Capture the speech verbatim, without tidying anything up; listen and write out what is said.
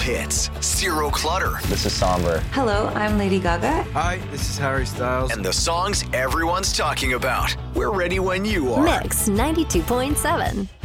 hits, zero clutter. This is Somber. Hello, I'm Lady Gaga. Hi, this is Harry Styles. And the songs everyone's talking about. We're ready when you are. Mix ninety-two point seven.